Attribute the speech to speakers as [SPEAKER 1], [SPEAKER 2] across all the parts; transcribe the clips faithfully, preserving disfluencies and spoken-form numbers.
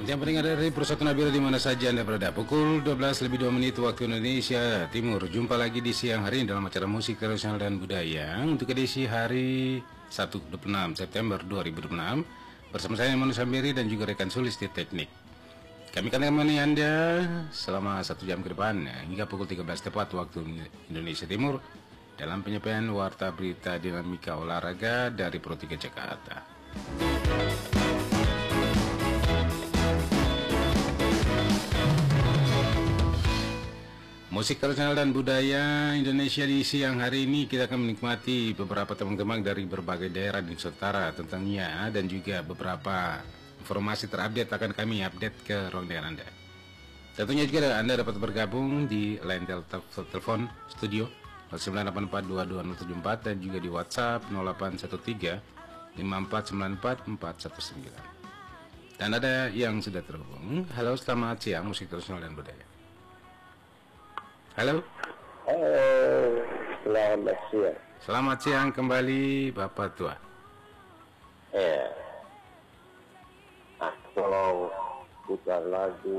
[SPEAKER 1] Yang penting ada dari Persatuan Nabila di mana saja Anda berada. Pukul dua belas lebih dua menit waktu Indonesia Timur. Jumpa lagi di siang hari ini dalam acara musik tradisional dan budaya untuk edisi hari Sabtu dua puluh enam September dua ribu dua puluh enam. Bersama saya Manu Sambiri dan juga rekan Sulis di teknik. Kami akan menemani Anda selama satu jam ke depan hingga pukul tiga belas tepat waktu Indonesia Timur dalam penyampaian warta berita dinamika olahraga dari Pro tiga Jakarta. Musik tradisional dan budaya Indonesia di siang hari ini kita akan menikmati beberapa tembang-tembang dari berbagai daerah di Nusantara tentunya, dan juga beberapa informasi terupdate akan kami update ke ruang dengar Anda. Tentunya juga Anda dapat bergabung di line tel telepon studio nol sembilan delapan empat dua dua nol tujuh empat dan juga di WhatsApp nol delapan satu tiga lima empat sembilan empat empat satu sembilan. Dan ada yang sudah terhubung. Halo, selamat siang musik tradisional dan budaya. Halo.
[SPEAKER 2] Halo, selamat siang.
[SPEAKER 1] Selamat siang kembali Bapak Tua.
[SPEAKER 2] Ya, ah, tolong putar lagu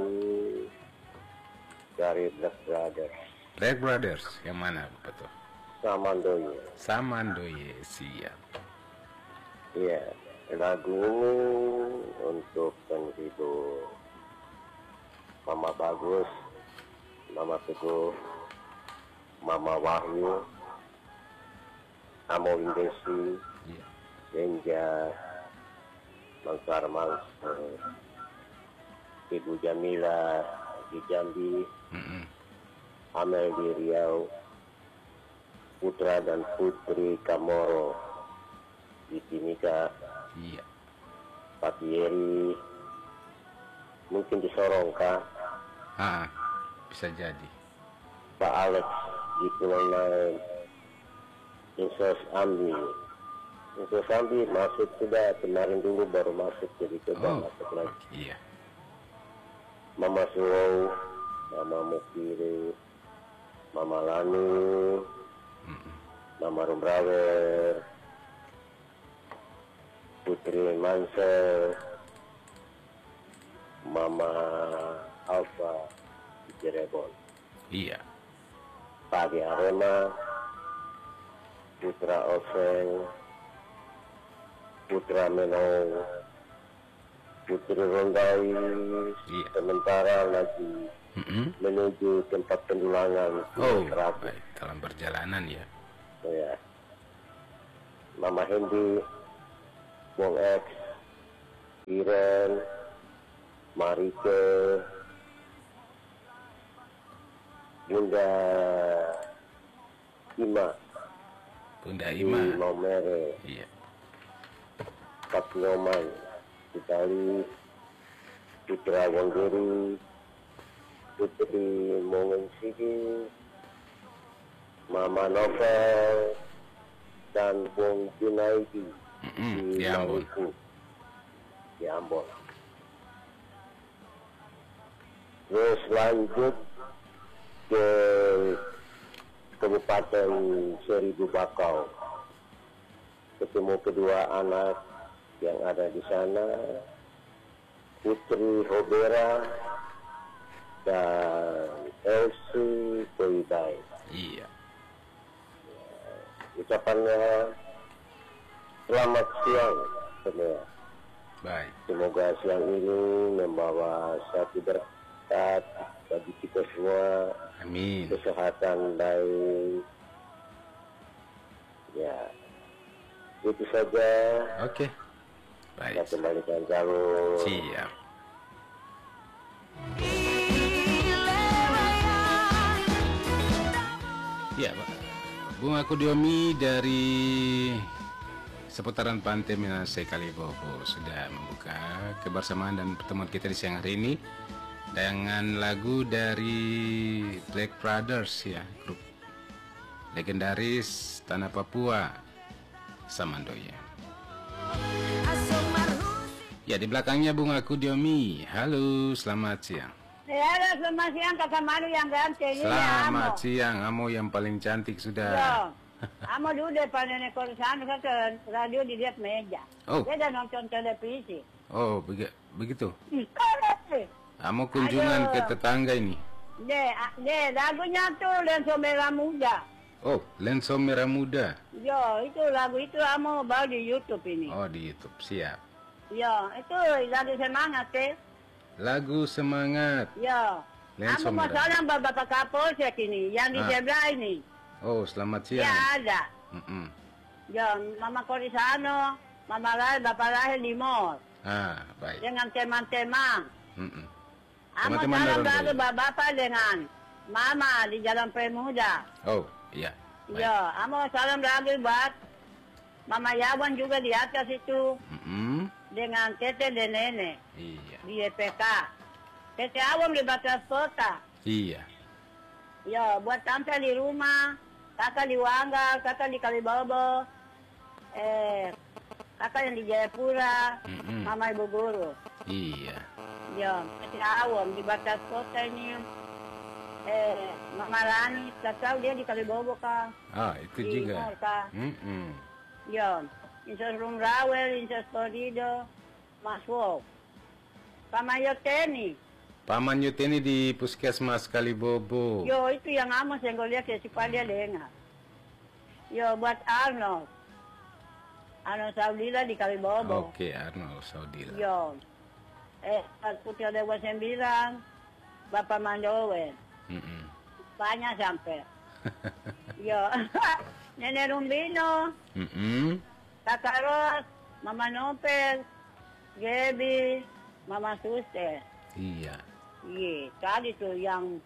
[SPEAKER 2] dari Black Brothers.
[SPEAKER 1] Black Brothers, yang mana Bapak Tua?
[SPEAKER 2] Samandoye.
[SPEAKER 1] Samandoye, siap.
[SPEAKER 2] Iya, lagu ini untuk penghibur Mama Bagus, Mama Teguh, Mama Wahyu, Amo Indesi,
[SPEAKER 1] yeah.
[SPEAKER 2] Senja, Mansar Mansur, Ibu Jamila di Jambi,
[SPEAKER 1] Mm-mm.
[SPEAKER 2] Amel di Riau, Putra dan Putri Kamoro di Timika,
[SPEAKER 1] Iya.
[SPEAKER 2] Pak Yeri, mungkin di Sorong, Kak.
[SPEAKER 1] Ah, bisa jadi.
[SPEAKER 2] Pak Alex di Pulau Lain, Insos Ambi, Insos Ambi masuk sudah kemarin dulu baru masuk, jadi coba
[SPEAKER 1] Oh,
[SPEAKER 2] masuk lagi.
[SPEAKER 1] iya.
[SPEAKER 2] Mama Suwau, Mama Mukiri, Mama Lani,
[SPEAKER 1] Mm-mm.
[SPEAKER 2] Mama Rumbrawer, Putri Mansel, Mama Alfa di Cirebon.
[SPEAKER 1] Iya.
[SPEAKER 2] Pagi Arema, Putra Oseng, Putra Menong, Putri Rondai,
[SPEAKER 1] Iya.
[SPEAKER 2] sementara lagi
[SPEAKER 1] Mm-mm.
[SPEAKER 2] menuju tempat pendulangan.
[SPEAKER 1] Oh,
[SPEAKER 2] terakhir.
[SPEAKER 1] baik. Dalam perjalanan ya.
[SPEAKER 2] Ya. Mama Hendi, Wong X, Iren, Marike, Bunda Ima,
[SPEAKER 1] Bunda
[SPEAKER 2] di
[SPEAKER 1] Ima.
[SPEAKER 2] Maumere,
[SPEAKER 1] Iya.
[SPEAKER 2] Pak Nyoman, Itali, Putra Wonggiri, Putri Mongen Sigi, Mama Novel, dan Wong Junaidi
[SPEAKER 1] Mm-mm.
[SPEAKER 2] di
[SPEAKER 1] Di Ambon.
[SPEAKER 2] Maluku, di Ambon. Terus lanjut ke Kabupaten Seribu Bakau, ketemu kedua anak yang ada di sana, Putri Hobera dan Elsie Koibai.
[SPEAKER 1] Iya.
[SPEAKER 2] Ucapannya selamat siang semua.
[SPEAKER 1] Baik.
[SPEAKER 2] Semoga siang ini membawa satu berkat bagi kita semua,
[SPEAKER 1] Amin.
[SPEAKER 2] kesehatan baik. Ya, itu saja.
[SPEAKER 1] Oke.
[SPEAKER 2] Saya
[SPEAKER 1] Baik.
[SPEAKER 2] kembalikan jalur.
[SPEAKER 1] Siap. Ya, Pak. Bung Akudiomi dari seputaran Pantai Minahasa Kalibobo sudah membuka kebersamaan dan pertemuan kita di siang hari ini dengan lagu dari Black Brothers, ya, grup legendaris tanah Papua, Samandoye. Ya, di belakangnya Bung Akudiomi. Halo, selamat siang.
[SPEAKER 3] Ya, selamat siang Kakak Malu yang ganteng.
[SPEAKER 1] Selamat siang, Amo yang paling cantik sudah.
[SPEAKER 3] Ya, Amo dulu depan nenek korusan ke radio dilihat meja.
[SPEAKER 1] Oh.
[SPEAKER 3] Dia udah nonton televisi.
[SPEAKER 1] Oh, begi- begitu.
[SPEAKER 3] Kalau
[SPEAKER 1] Amo kunjungan
[SPEAKER 3] Aduh.
[SPEAKER 1] ke tetangga ini.
[SPEAKER 3] De, a- de, lagunya tuh Lenso Merah Muda.
[SPEAKER 1] Oh, Lenso Merah Muda.
[SPEAKER 3] Yo, itu lagu itu amo baru di YouTube ini.
[SPEAKER 1] Oh, di YouTube. Siap.
[SPEAKER 3] Yo, itu lagu semangat ke.
[SPEAKER 1] Lagu semangat.
[SPEAKER 3] Yo,
[SPEAKER 1] Lenso
[SPEAKER 3] amo
[SPEAKER 1] Merah.
[SPEAKER 3] masalah Bapak Kapolsek ini, yang di
[SPEAKER 1] Ah.
[SPEAKER 3] sebelah ini.
[SPEAKER 1] Oh, selamat siang.
[SPEAKER 3] Ya ada.
[SPEAKER 1] Mm-mm.
[SPEAKER 3] Yo, Mama Korisano, Mama Lahir, Bapak Lahir di mall.
[SPEAKER 1] Ah, baik.
[SPEAKER 3] Dengan teman-teman.
[SPEAKER 1] Mm-mm.
[SPEAKER 3] Amo
[SPEAKER 1] Teman-teman
[SPEAKER 3] salam
[SPEAKER 1] orang
[SPEAKER 3] lagu
[SPEAKER 1] tua.
[SPEAKER 3] Bapak dengan Mama di Jalan Pemuda.
[SPEAKER 1] Oh, iya. Baik.
[SPEAKER 3] Yo, amo salam lagi buat Mama Yawan juga di atas itu
[SPEAKER 1] Mm-mm.
[SPEAKER 3] dengan Tete dan Nenek
[SPEAKER 1] Iya.
[SPEAKER 3] di E P K. Tete Awam di batas kota.
[SPEAKER 1] Iya.
[SPEAKER 3] Yo, buat tante di rumah, kakak di Wangga, kakak di Kalibobo, eh, kakak yang di Jayapura,
[SPEAKER 1] Mm-mm.
[SPEAKER 3] Mama Ibu Guru.
[SPEAKER 1] Iya.
[SPEAKER 3] Yo, Tete Awam di batas kota ini. Eh, Mama Rani, tak tahu dia di Kalibobo kah?
[SPEAKER 1] Ah, itu
[SPEAKER 3] Di
[SPEAKER 1] juga.
[SPEAKER 3] mall kah?
[SPEAKER 1] Mm-mm.
[SPEAKER 3] Yo, Insos Rum Rawel, Insos Korido, Mas Wok. Pamayo Teni.
[SPEAKER 1] Paman Yuteni di Puskesmas Kalibobo.
[SPEAKER 3] Yo, itu yang amo senggolnya ke si dia dengar. Yo, buat Arnold. Arnold Saudila di Kalibobo.
[SPEAKER 1] Oke, Arnold Saudila.
[SPEAKER 3] Yo. Eh, Putri Dewa Sembilan, Bapak Mandowen.
[SPEAKER 1] Mm-mm.
[SPEAKER 3] Banyak sampai. Yo, Nenek Rumbino,
[SPEAKER 1] Mm-mm.
[SPEAKER 3] Kakak Ros, Mama Nopel, Gebi, Mama Suster.
[SPEAKER 1] Iya.
[SPEAKER 3] Iya, tadi tuh yang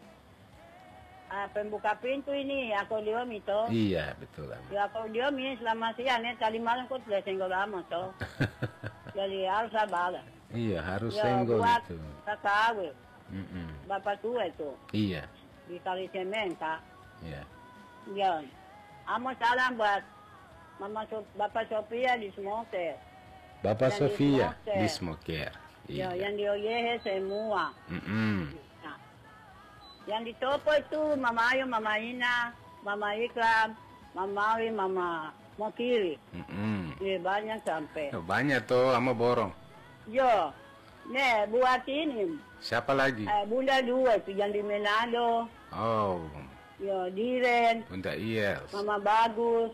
[SPEAKER 3] ah, pembuka pintu ini, akordeon itu.
[SPEAKER 1] Iya, betul. Am.
[SPEAKER 3] Ya akordeon ini selama siang, ya, tadi malam kok sudah senggol lama tuh. Jadi harus sabar.
[SPEAKER 1] Iya, harus
[SPEAKER 3] Ya,
[SPEAKER 1] senggol
[SPEAKER 3] buat
[SPEAKER 1] itu.
[SPEAKER 3] kakak Awe,
[SPEAKER 1] Mm-mm.
[SPEAKER 3] bapak tua itu,
[SPEAKER 1] Iya.
[SPEAKER 3] di Kali Semen, Kak.
[SPEAKER 1] Iya.
[SPEAKER 3] Ya, amo salam buat Mama so Bapak Sofia di Smoker.
[SPEAKER 1] Bapak
[SPEAKER 3] Yang di
[SPEAKER 1] Sofia
[SPEAKER 3] Smoker.
[SPEAKER 1] di Smoker.
[SPEAKER 3] Ya,
[SPEAKER 1] Iya.
[SPEAKER 3] yang di Oyehe semua.
[SPEAKER 1] Mm-mm.
[SPEAKER 3] Nah, yang di Topo itu Mama Ayu, Mama Ina, Mama Ikram, Mama Awi, Mama Mokiri.
[SPEAKER 1] Mm-mm.
[SPEAKER 3] Iya, banyak sampai.
[SPEAKER 1] Oh, banyak tuh sama borong.
[SPEAKER 3] Yo, nih buat ini,
[SPEAKER 1] Siapa lagi?
[SPEAKER 3] eh, Bunda dua itu yang di Manado.
[SPEAKER 1] Oh,
[SPEAKER 3] Yo, Diren,
[SPEAKER 1] Bunda Iyels.
[SPEAKER 3] Mama Bagus,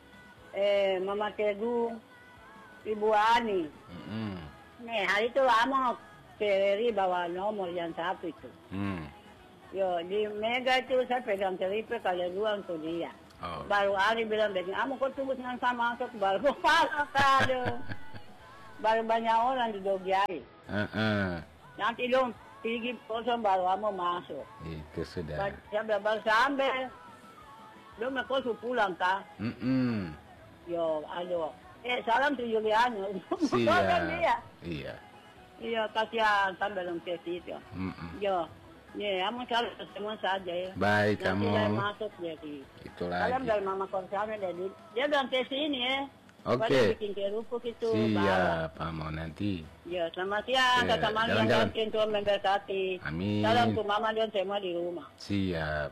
[SPEAKER 3] eh, Mama Teguh, Ibu Ani.
[SPEAKER 1] Mm-mm.
[SPEAKER 3] Nih, hari itu amo Ferry bawa nomor yang satu itu.
[SPEAKER 1] Mm.
[SPEAKER 3] Yo, di Mega itu saya pegang triple kali dua untuk dia.
[SPEAKER 1] Oh.
[SPEAKER 3] Baru Ari bilang begini, amo kok tunggu dengan sama masuk, baru kepala kado. Baru banyak orang di Dogiari.
[SPEAKER 1] Uh-uh.
[SPEAKER 3] Nanti dong, pergi kosong baru amo masuk.
[SPEAKER 1] Itu sudah.
[SPEAKER 3] Saya bilang, baru sampai. Dong, kok pulang kah?
[SPEAKER 1] Mm-mm.
[SPEAKER 3] Yo, aduh. Eh, salam tuh Juliano. Bukan
[SPEAKER 1] Siap.
[SPEAKER 3] dia.
[SPEAKER 1] Iya.
[SPEAKER 3] Iya, kasihan sampai dalam sesi itu.
[SPEAKER 1] Mm-mm.
[SPEAKER 3] Yo, nih, kamu salam semua saja ya.
[SPEAKER 1] Baik
[SPEAKER 3] Nanti
[SPEAKER 1] kamu.
[SPEAKER 3] saya masuk jadi.
[SPEAKER 1] Itu
[SPEAKER 3] Salam
[SPEAKER 1] lagi.
[SPEAKER 3] dari Mama Korsana dari dia dalam sesi ini ya.
[SPEAKER 1] Oke.
[SPEAKER 3] Baru bikin kerupuk itu. bawa.
[SPEAKER 1] Siap, Pamo nanti.
[SPEAKER 3] Ya, selamat siang.
[SPEAKER 1] Ya,
[SPEAKER 3] Kakak Mami yang
[SPEAKER 1] jalan-jalan.
[SPEAKER 3] gantiin Tuhan memberkati.
[SPEAKER 1] Amin.
[SPEAKER 3] Salam untuk Mama dan semua di rumah.
[SPEAKER 1] Siap.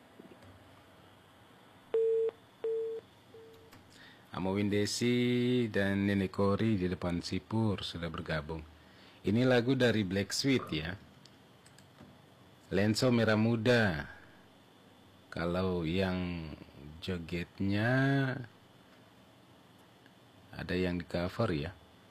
[SPEAKER 1] Amo Windesi dan Nenek Kori di depan Sipur sudah bergabung. Ini lagu dari Black Sweet ya. Lenso Merah Muda. Kalau yang jogetnya ada yang di cover ya.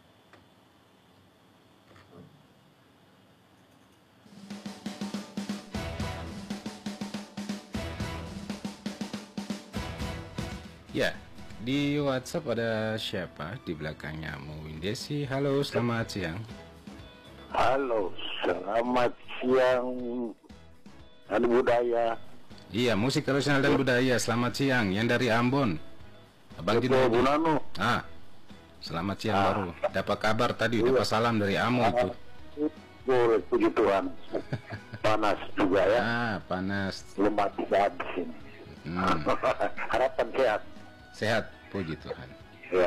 [SPEAKER 1] Ya, di WhatsApp ada siapa di belakangnya? Mu Windesi. Halo, selamat siang.
[SPEAKER 2] Halo, selamat siang. Anu budaya.
[SPEAKER 1] Iya, musik tradisional dan budaya. Selamat siang. Yang dari Ambon. Abang
[SPEAKER 2] Betul,
[SPEAKER 1] Dino.
[SPEAKER 2] Bu Nanu.
[SPEAKER 1] Ah, selamat siang baru. Dapat kabar tadi, dapat salam dari Amo itu.
[SPEAKER 2] Boleh, puji Tuhan. Panas juga ya.
[SPEAKER 1] Ah, panas.
[SPEAKER 2] Belum habis habis ini.
[SPEAKER 1] Hmm,
[SPEAKER 2] Harapan sehat.
[SPEAKER 1] sehat, puji Tuhan.
[SPEAKER 2] Ya.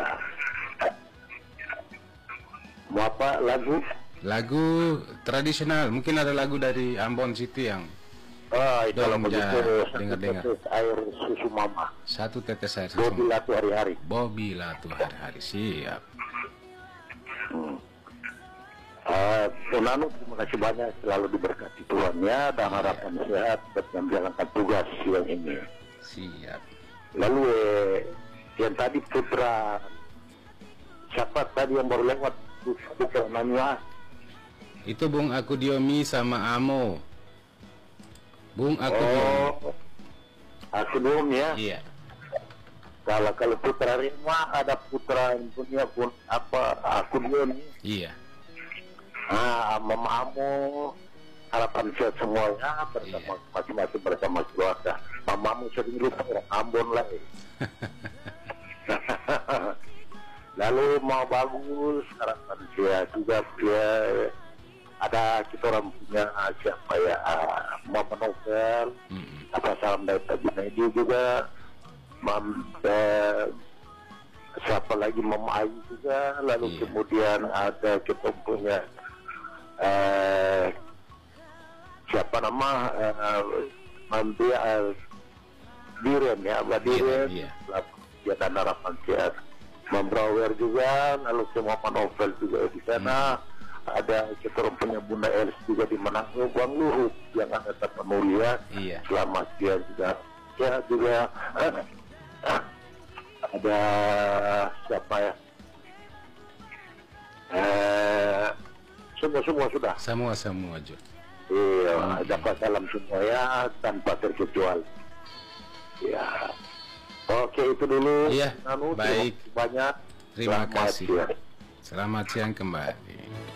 [SPEAKER 2] Mau apa lagu?
[SPEAKER 1] Lagu tradisional, mungkin ada lagu dari Ambon situ yang
[SPEAKER 2] Ah, kalau
[SPEAKER 1] Dong,
[SPEAKER 2] begitu
[SPEAKER 1] ja,
[SPEAKER 2] satu
[SPEAKER 1] dengar-dengar.
[SPEAKER 2] tetes air susu mama.
[SPEAKER 1] satu tetes air
[SPEAKER 2] Bobi
[SPEAKER 1] susu.
[SPEAKER 2] laku hari-hari.
[SPEAKER 1] Bobi Latu hari-hari. Siap.
[SPEAKER 2] Uh, Punanu, terima kasih banyak, selalu diberkati Tuhannya dan harapan sehat buat menjalankan tugas siang ini.
[SPEAKER 1] Siap.
[SPEAKER 2] Lalu eh, yang tadi putra siapa tadi yang baru lewat putra namanya?
[SPEAKER 1] Itu Bung Aku Diomi sama Amo. Bung Aku Diomi.
[SPEAKER 2] Oh, aku dulu ya.
[SPEAKER 1] Iya.
[SPEAKER 2] Kalau kalau putra Rima ada putra yang punya pun apa aku dulu nih.
[SPEAKER 1] Iya.
[SPEAKER 2] Ah, mamamu harapan sehat semuanya bersama
[SPEAKER 1] Iya.
[SPEAKER 2] masing-masing bersama keluarga. Mamamu sering lupa orang Ambon lagi. Lalu mau bagus harapan sehat juga dia ada kita orang punya siapa ya ah, Mama Novel.
[SPEAKER 1] Mm-mm.
[SPEAKER 2] Apa salam dari Pak Junaidi juga. Mam, eh, siapa lagi Mama Ayu juga. Lalu
[SPEAKER 1] Iya.
[SPEAKER 2] kemudian ada kita punya eh, siapa nama eh, Mambia eh, Diren ya Mbak Diren.
[SPEAKER 1] Iya, iya.
[SPEAKER 2] Dia dan harapan sehat. Membrower juga, lalu semua novel juga di sana. Hmm. Ada kita orang punya Bunda Els juga di Manado, Bang Luhut yang akan terpenuhi ya.
[SPEAKER 1] Iya.
[SPEAKER 2] Selamat dia juga. Ya juga ada siapa ya? Eh, semua semua sudah.
[SPEAKER 1] Semua semua aja.
[SPEAKER 2] Iya,
[SPEAKER 1] Hmm.
[SPEAKER 2] dapat salam semua ya tanpa terkecuali. Ya. Oke itu dulu.
[SPEAKER 1] Iya,
[SPEAKER 2] Anu,
[SPEAKER 1] baik.
[SPEAKER 2] terima kasih banyak.
[SPEAKER 1] Terima
[SPEAKER 2] Selamat
[SPEAKER 1] kasih.
[SPEAKER 2] siang.
[SPEAKER 1] Selamat siang kembali.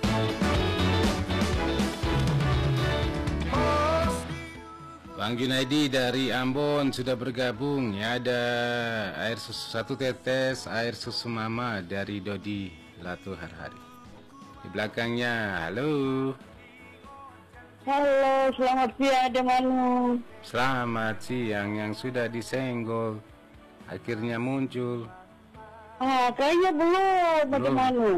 [SPEAKER 1] Bang Junaidi dari Ambon sudah bergabung ya, ada air susu satu tetes air susu mama dari Dodi Latu Harhari. Di belakangnya, halo.
[SPEAKER 3] Halo, selamat siang Demanu.
[SPEAKER 1] Selamat siang yang sudah disenggol akhirnya muncul.
[SPEAKER 3] Ah, kayaknya belum,
[SPEAKER 1] Belum.
[SPEAKER 3] Demanu.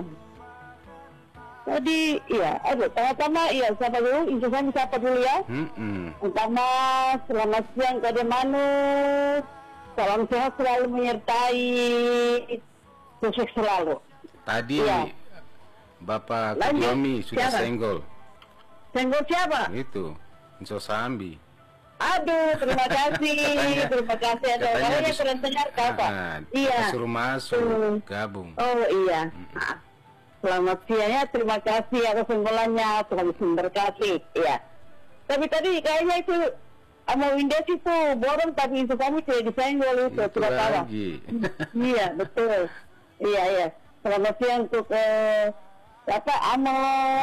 [SPEAKER 3] Tadi, iya, aduh, pertama, iya, siapa dulu? Insya Allah siapa dulu ya?
[SPEAKER 1] Mm-mm.
[SPEAKER 3] Pertama, selamat siang ke Demanu. Salam sehat selalu menyertai, sukses selalu.
[SPEAKER 1] Tadi
[SPEAKER 3] Iya.
[SPEAKER 1] Bapak
[SPEAKER 3] Lanjut,
[SPEAKER 1] Kudiomi sudah
[SPEAKER 3] siapa?
[SPEAKER 1] senggol.
[SPEAKER 3] Senggol siapa?
[SPEAKER 1] Itu, Inso Sambi.
[SPEAKER 3] Aduh, terima kasih, terima kasih. Ada
[SPEAKER 1] Katanya
[SPEAKER 3] orang yang
[SPEAKER 1] dis-
[SPEAKER 3] keren dengar kata.
[SPEAKER 1] Ah,
[SPEAKER 3] Iya.
[SPEAKER 1] disuruh masuk,
[SPEAKER 3] Hmm.
[SPEAKER 1] gabung.
[SPEAKER 3] Oh iya. Ah, selamat siang ya, terima kasih atas senggolannya, Tuhan memberkati. Iya. Tapi tadi kayaknya itu sama Windows itu borong tapi itu kami tidak disenggol itu,
[SPEAKER 1] Itu
[SPEAKER 3] tidak tahu.
[SPEAKER 1] lagi.
[SPEAKER 3] Iya, betul. Iya, iya. Selamat siang untuk eh, apa Amo